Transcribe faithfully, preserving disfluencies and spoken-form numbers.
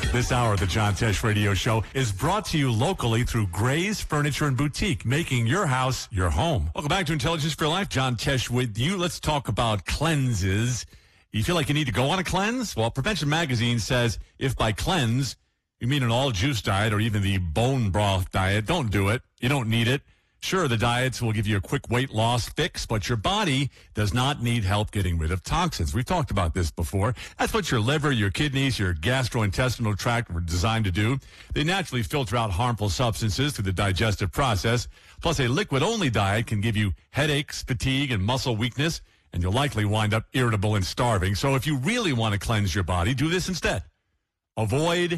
This hour of the John Tesh Radio Show is brought to you locally through Gray's Furniture and Boutique, making your house your home. Welcome back to Intelligence for Life. John Tesh with you. Let's talk about cleanses. You feel like you need to go on a cleanse? Well, Prevention Magazine says if by cleanse you mean an all-juice diet or even the bone broth diet, don't do it. You don't need it. Sure, the diets will give you a quick weight loss fix, but your body does not need help getting rid of toxins. We've talked about this before. That's what your liver, your kidneys, your gastrointestinal tract were designed to do. They naturally filter out harmful substances through the digestive process. Plus, a liquid-only diet can give you headaches, fatigue, and muscle weakness, and you'll likely wind up irritable and starving. So if you really want to cleanse your body, do this instead. Avoid